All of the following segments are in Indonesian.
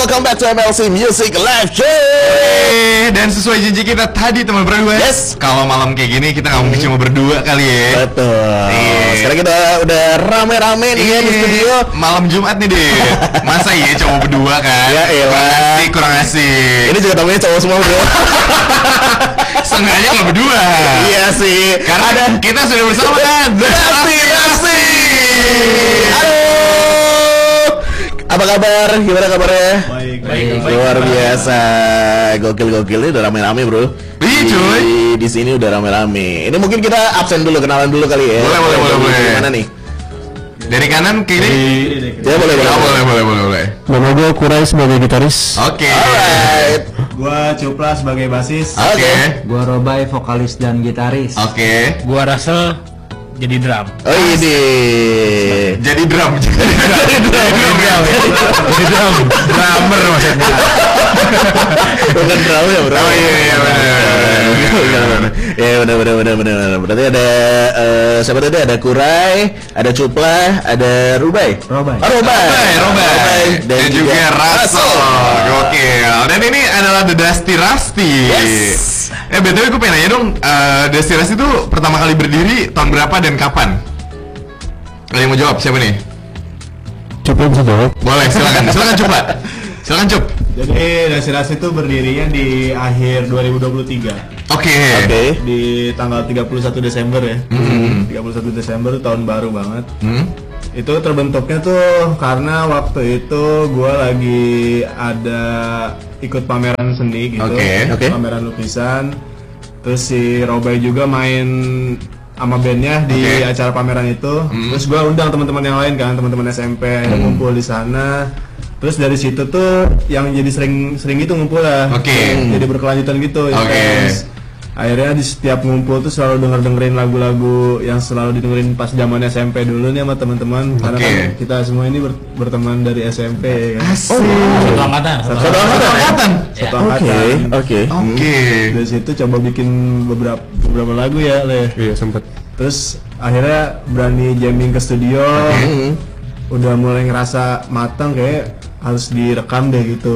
welcome back to MLC Music Live Show. Dan sesuai janji kita tadi teman berdua. Yes. Kalau malam kayak gini kita nggak mungkin cuma berdua kali ya. Betul. Sekarang kita udah rame-rame nih ya di studio. Malam Jumat nih deh. Masa iya cowok berdua kan? Ya elah. Kurang asik. Ini juga tamunya cowok semua bro. Sengaja nggak berdua. Iya sih. Karena kita sudah bersama kan. Rasti. Halo. Apa kabar? Gimana kabarnya? Baik. Luar biasa. Gokil ini udah rame-rame bro. Iya cuy. Di sini udah rame-rame. Ini mungkin kita absen dulu, kenalan dulu kali ya. Boleh. Gimana nih? Dari kanan ke kiri. Ya boleh. Boleh. Nama gue Kurai sebagai gitaris. Oke. Alright. Gua Cupla sebagai basis. Oke. Gua Robai, vokalis dan gitaris. Oke. Gua Russell jadi drum. Oh ini. Jadi drum. Drummer maksudnya. Bukan drum ya bro. Oh iya benar. Ya benar. Berarti ada siapa tadi? Ada Kurai, ada Cupla, ada Robai. Robai. Robai. Dan juga Russell. Gokil. Dan ini adalah The Dusty Rusty. Yes. BTW gue pengen nanya dong, Dusty Rusty itu pertama kali berdiri tahun berapa dan kapan? Ada yang mau jawab? Siapa nih? Coba bisa jawab. Boleh, silakan Cupla. Silakan Cup. Jadi Dusty Rusty itu berdirinya di akhir 2023. Oke. Di tanggal 31 Desember ya. 31 Desember tahun baru banget. Itu terbentuknya tuh karena waktu itu gue lagi ada ikut pameran seni gitu. Oke. Pameran lukisan. Terus si Robai juga main sama bandnya di acara pameran itu. Terus gue undang teman-teman yang lain kan, teman-teman SMP yang ngumpul di sana. Terus dari situ tuh yang jadi sering gitu ngumpul lah. Jadi berkelanjutan gitu. Terus akhirnya di setiap ngumpul tuh selalu dengerin lagu-lagu yang selalu didengerin pas zaman SMP dulu nih sama teman-teman. Karena kan kita semua ini berteman dari SMP kan. Asik. Satu angkatan. Satu angkatan. Oke. Dari situ coba bikin beberapa lagu ya, Le. Iya sempet. Terus akhirnya berani jamming ke studio. Udah mulai ngerasa matang kayak harus direkam deh gitu.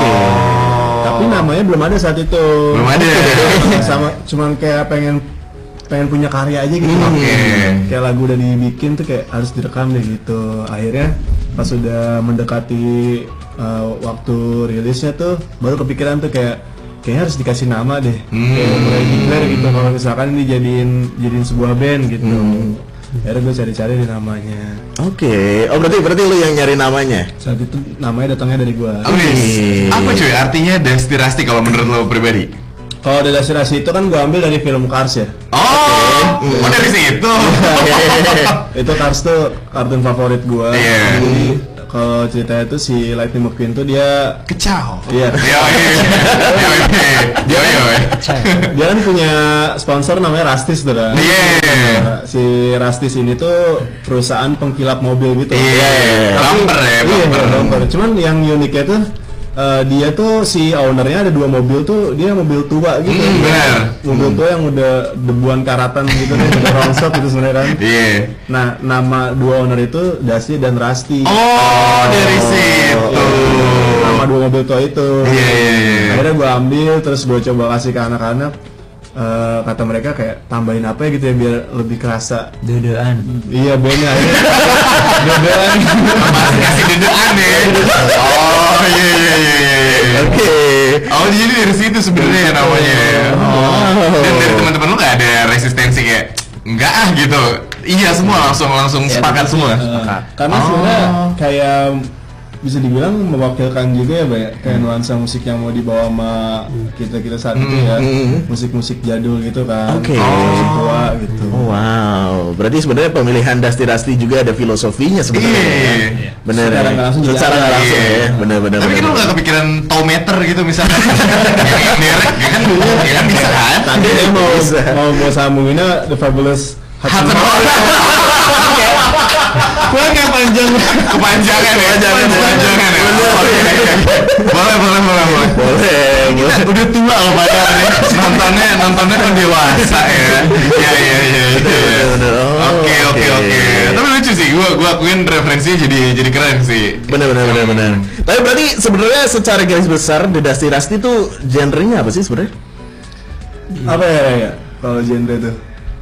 Tapi namanya belum ada saat itu. Belum ada. Sama cuman kayak pengen punya karya aja gitu. Kayak lagu udah dibikin tuh kayak harus direkam deh gitu. Akhirnya pas sudah mendekati waktu rilisnya tuh baru kepikiran tuh kayaknya harus dikasih nama deh. Kayak mulai declare gitu kalau misalkan ini jadiin sebuah band gitu. Akhirnya gue cari-cari di namanya. Oke. Oh berarti lu yang nyari namanya? Saat itu namanya datangnya dari gue. Apa cuy artinya Dusty Rusty kalau menurut lo pribadi? Kalau dari Dusty Rusty itu kan gue ambil dari film Cars ya. Oh dari situ. Itu Cars tuh kartun favorit gue. Jadi kalau ceritanya tuh si Lightning McQueen tuh dia kecau. Iya. Dia kan punya sponsor namanya Rustis tuh kan. Si Rustis ini tuh perusahaan pengkilap mobil gitu. Bumper. Cuman yang uniknya tuh dia tuh si ownernya ada dua mobil tuh, dia mobil tua gitu. Mobil tua yang udah debuan karatan gitu nih, udah rongsok gitu sebenarnya kan. Nah, nama dua owner itu Dusty dan Rusty. Dari situ. Nama dua mobil tua itu. Akhirnya gue ambil, terus gue coba kasih ke anak-anak. Kata mereka kayak tambahin apa ya gitu ya biar lebih kerasa Dedean. Iya bandnya akhirnya Dedean. Kasih dedean ya. Oke. Jadi dari situ sebenarnya namanya. Dan dari teman-teman lu nggak ada resistensi kayak enggak gitu. Iya semua langsung sepakat semua. Karena sebenarnya kayak bisa dibilang mewakilkan juga ya kayak nuansa musik yang mau dibawa sama kita saat itu ya, musik-musik jadul gitu kan. Musik tua gitu. Wow, berarti sebenarnya pemilihan Dusty Rusty juga ada filosofinya sebenarnya. Bener. Secara nggak langsung ya. Bener. Tapi kan lu nggak kepikiran tau meter gitu misalnya? Yang derek ya kan dulu ya kan bisa kan? Tadi dia mau sambunginnya The Fabulous Hudson Hawk. Gue nggak kepanjangan ya. Boleh. Ini kita udah tua loh padahal nih. Nontonnya kan dewasa ya. Iya. Oke. Tapi lucu sih, gua akuin referensinya jadi keren sih. Benar. Tapi berarti sebenarnya secara garis besar The Dusty Rusty tuh genrenya apa sih sebenarnya? Apa ya? Kalau genre tuh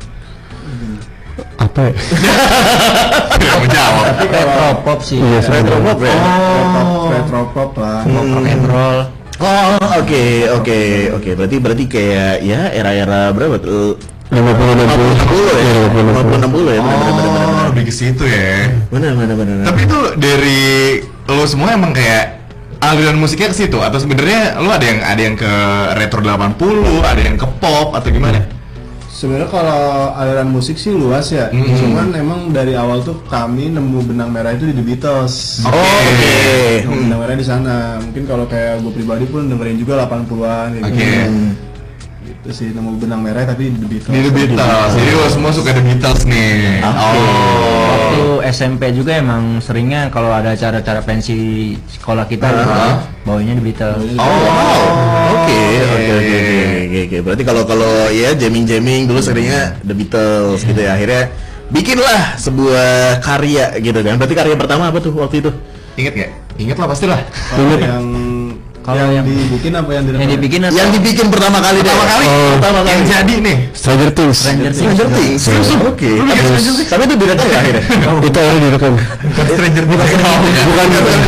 Apa ya? Tidak menjawab. Tapi retro pop sih. Iya, Retro pop ya? retro pop lah. Rock and roll. Oh, oke. Berarti kayak ya era-era berapa tuh? 50 60 ya? 50 60 ya? Benar. Lebih ke situ ya. Benar. Tapi itu dari lo semua emang kayak aliran musiknya ke situ atau sebenarnya lo ada yang ke retro 80, ada yang ke pop atau gimana? Sebenarnya kalau aliran musik sih luas ya. Cuman emang dari awal tuh kami nemu benang merah itu di The Beatles. Oke. Nemu benang merah di sana. Mungkin kalau kayak gue pribadi pun dengerin juga 80-an gitu. Oke. Gitu sih, nemu benang merah tapi di The Beatles. Di The Beatles. Jadi lo semua suka The Beatles nih. Waktu SMP juga emang seringnya kalau ada acara-acara pensi sekolah kita gitu, bawanya The Beatles. Oke. Berarti kalau ya jamming dulu seringnya The Beatles gitu ya. Akhirnya bikinlah sebuah karya gitu kan. Berarti karya pertama apa tuh waktu itu? Ingat gak? Ingat lah pastilah. Kalau yang dibikin apa yang direkam? Yang dibikin atau Yang dibikin pertama kali deh. Pertama kali. Yang jadi nih. Stranger Things. Stranger Things. Oke. Tapi itu direkam ya akhirnya. Itu akhirnya direkam. Stranger Things. Bukan.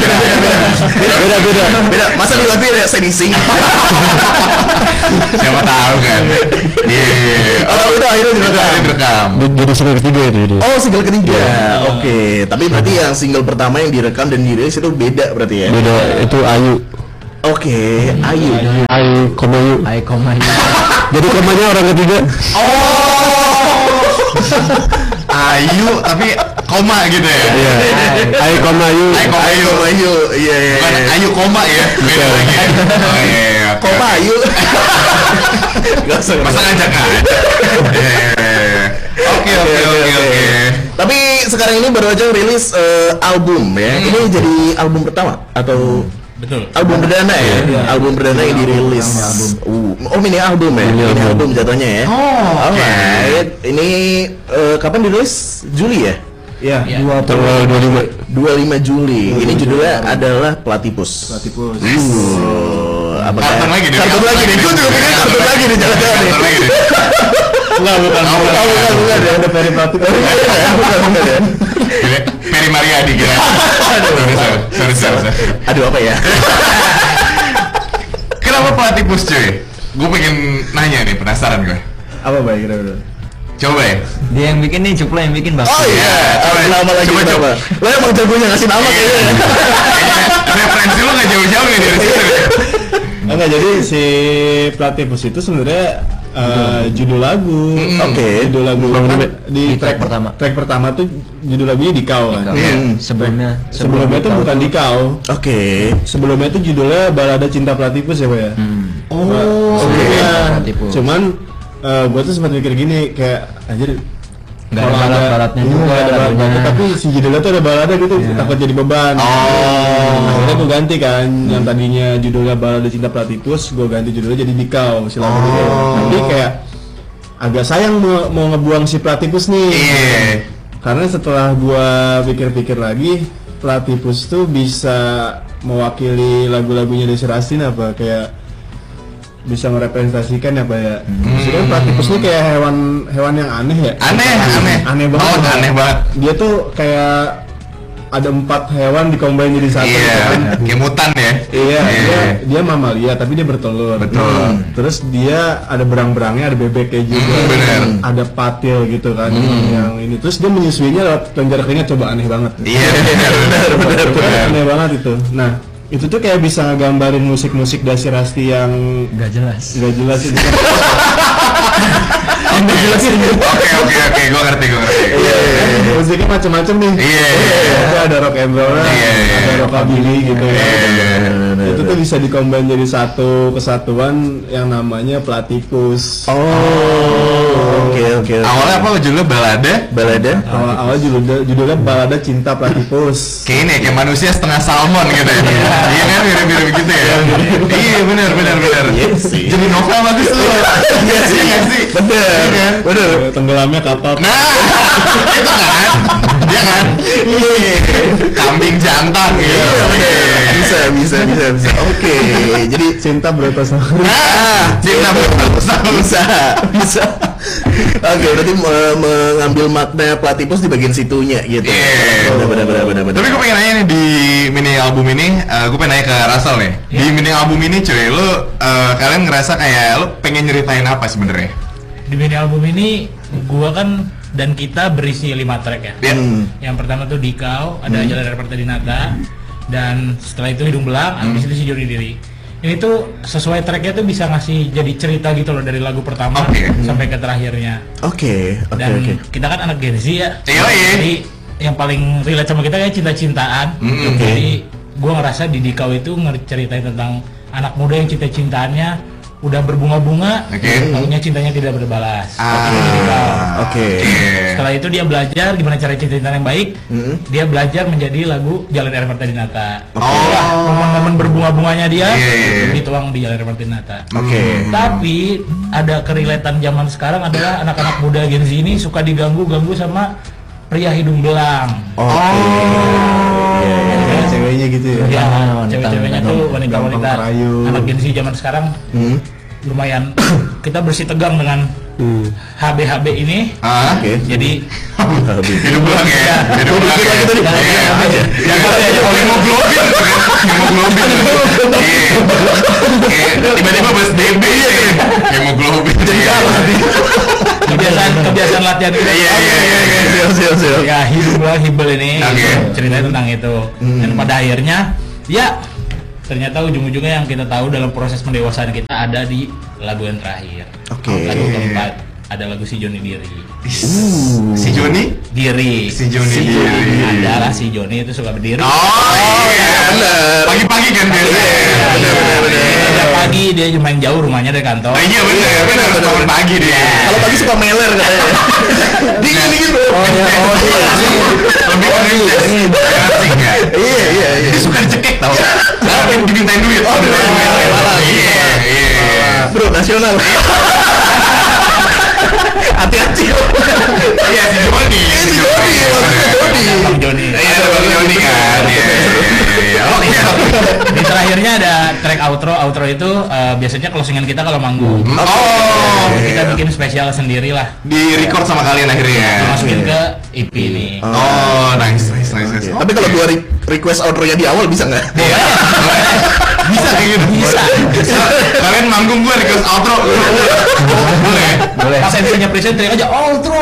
Beda. Masa di lagu ada sing. Siapa tahu kan. Iya. Oh, itu akhirnya direkam. Jadi single ketiga itu jadi. Oh, single ketiga. Oke. Tapi berarti yang single pertama yang direkam dan dirilis itu beda berarti ya? Beda itu Ayu. Oke, Ayu. Ayu. Ai Komayu. Jadi komanya orang ketiga. Ayu tapi koma gitu ya. Iya. Ayu Komayu. Ayu. Iya. Bukan Ayu koma ya. Beda lagi. Oh iya. Koma Ayu. Gak usah. Masa ngajak ngajak. Oke. Tapi sekarang ini baru aja rilis album ya. Ini jadi album pertama atau Betul. album perdana ya? Album perdana yang dirilis. Mini album ya? Mini album jatuhnya ya? Alright. Ini kapan dirilis? Juli ya? Iya, Tanggal 25 Juli. Ini judulnya adalah Platypus. Apakah Kartun lagi nih. Kartun lagi nih. Gue juga pikir kartun lagi nih. Jangan-jangan nih. Kartun lagi nih. Bukan ya. Ada Ferry Platypus. Bukan ya. Ferry Mariadi kira. Sorry. Aduh, apa ya? Kenapa Platypus cuy? Gue pengen nanya nih, penasaran gue. Apa baik kira-kira? Coba ya. Dia yang bikin nih, Cupla yang bikin, Bang. Oh iya. Nama lagi Coba. Lo emang jagonya ngasih nama kayaknya. Referensi lo gak jauh-jauh nih dari situ. Enggak, jadi si Platypus itu sebenarnya judul lagu. Oke. Judul lagu kan di track pertama. Track pertama tuh judul lagunya Dikau kan. Sebelumnya Sebelumnya itu bukan Dikau. Oke. Sebelumnya itu judulnya Balada Cinta Platypus ya, Pak ya. Sebelumnya. Platypus. Cuman gue tuh sempat mikir gini kayak anjir Nggak ada kalau balat-balatnya juga nggak ada lagunya. balat, tapi si judulnya tuh ada balada gitu, takut jadi beban. Akhirnya gue ganti kan, yang tadinya judulnya Balada Cinta Platypus, gue ganti judulnya jadi Dikau si lagu itu. Tapi kayak agak sayang mau ngebuang si Platypus nih. Karena setelah gue pikir-pikir lagi, Platypus tuh bisa mewakili lagu-lagunya Desi Rastin apa kayak bisa merepresentasikan ya Pak ya. Sebenarnya Platypus ini kayak hewan yang aneh ya. Aneh banget. Oh, aneh banget. Dia tuh kayak ada 4 hewan dikombin jadi satu. Kayak mutan ya. Iya, dia mamalia tapi dia bertelur. Betul. Terus dia ada berang-berangnya, ada bebeknya juga. Bener. Ada patil gitu kan yang ini. Terus dia menyusuinya lewat kelenjar keringat, coba aneh banget. Iya, benar. Aneh banget itu. Nah, itu tuh kayak bisa gambarin musik-musik Dasi Rasti yang Nggak jelas. nggak jelas itu. Oke, gue ngerti. Musiknya macam-macam nih. Iya. Ada rock and roll, ada rockabilly gitu ya. itu tuh bisa dikombin jadi satu kesatuan yang namanya Platypus. Oke. Awalnya apa judulnya balada? Awal judulnya balada cinta Platypus. Kayak ini kayak manusia setengah salmon gitu ya. Iya kan mirip-mirip gitu ya. Iya benar. Iya sih. Jadi novel bagus tuh. Iya sih. Bener. Tenggelamnya kapal. Nah, itu kan. Dia kan. Kambing jantan gitu. Bisa. Oke. Jadi Cinta Brontosaurus. Cinta bisa. Oke, berarti mengambil makna Platypus di bagian situnya gitu. Bener. Tapi gue pengen nanya nih di mini album ini, gue pengen nanya ke Russell nih. Di mini album ini cuy, lu kalian ngerasa kayak lu pengen nyeritain apa sebenarnya? Di mini album ini gua kan dan kita berisi 5 track ya. Yang pertama tuh Dikau, ada Jalan Air Parta Dinata, dan setelah itu Hidung Belang, habis itu Si Joni Diri. Ini tuh sesuai tracknya tuh bisa ngasih jadi cerita gitu loh dari lagu pertama sampai ke terakhirnya. Oke. Kita kan anak Gen Z ya. Jadi yang paling relate sama kita kayak cinta-cintaan. Jadi gua ngerasa di Dikau itu ngeceritain tentang anak muda yang cinta-cintaannya udah berbunga-bunga, tahunya cintanya tidak berbalas. Setelah itu dia belajar gimana cara cinta-cintaan yang baik. Dia belajar menjadi lagu Jalan Air Parta Dinata. Momen-momen berbunga-bunganya dia dituang di Jalan Air Parta Dinata. Tapi ada kerelatan zaman sekarang adalah anak-anak muda Gen Z ini suka diganggu-ganggu sama pria hidung belang. Ceweknya gitu ya. Cewek-ceweknya tuh wanita-wanita. Anak Gen Z zaman sekarang lumayan kita bersih tegang dengan HB ini. Jadi Hidung belang ya. Hidung belang ya. Hemoglobin. Tiba-tiba bahas BB ya. Hemoglobin. Kebiasaan latihan kita. Siap. Ya hidung belang hibel ini ceritanya tentang itu. Dan pada akhirnya ya ternyata ujung-ujungnya yang kita tahu dalam proses pendewasaan kita ada di lagu yang terakhir. Lagu keempat ada lagu Si Joni Diri. Si Joni Diri. Adalah Si Joni itu suka berdiri. Bener. Pagi-pagi kan biasanya. Bener. Pagi dia main jauh rumahnya dari kantor. Iya bener. Bangun pagi dia. Kalau pagi suka meler katanya. Dingin bro. Lebih keren. Iya. Dia suka dicekek tau. Karena dimintain duit. Iya. Bro, nasional. Hati-hati. Iya si Joni. Bang Joni. Iya Bang Joni kan. Di terakhirnya ada track outro itu biasanya closingan kita kalau manggung. Kita bikin spesial sendiri lah. Di record sama kalian akhirnya. Masukin ke EP ini. Nice. Tapi kalau gua request outro-nya di awal bisa nggak? Bisa kayak gitu. Bisa. Kalian manggung gue request outro. Boleh. Pas saya punya present teriak aja outro.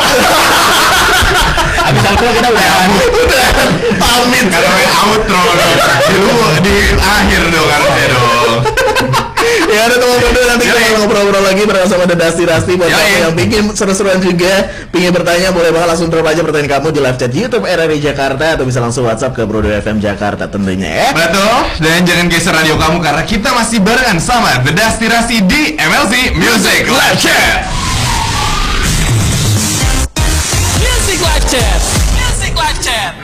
Abis outro kita udah Pamit. Karena main outro di akhir dong harusnya dong. Ya ada teman-teman nanti kita ngobrol-ngobrol lagi bersama The Dusty buat kamu yang bikin seru-seruan juga, pingin bertanya boleh banget langsung drop aja pertanyaan kamu di live chat YouTube RRI Jakarta atau bisa langsung WhatsApp ke Bro FM Jakarta tentunya ya. Betul. Dan jangan geser radio kamu karena kita masih barengan sama The Dusty di MLC Music Live Chat.